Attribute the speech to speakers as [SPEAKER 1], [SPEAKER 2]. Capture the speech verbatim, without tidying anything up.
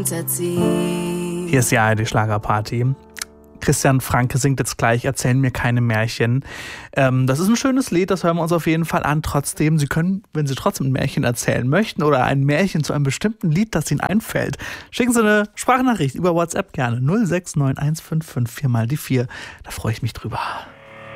[SPEAKER 1] runterziehen.
[SPEAKER 2] Hier ist die A R D Schlagerparty. Christian Franke singt jetzt gleich Erzählen mir keine Märchen. Ähm, das ist ein schönes Lied, das hören wir uns auf jeden Fall an. Trotzdem, Sie können, wenn Sie trotzdem ein Märchen erzählen möchten oder ein Märchen zu einem bestimmten Lied, das Ihnen einfällt, schicken Sie eine Sprachnachricht über WhatsApp gerne null sechs neun eins fünf fünf vier mal die vier. Da freue ich mich drüber.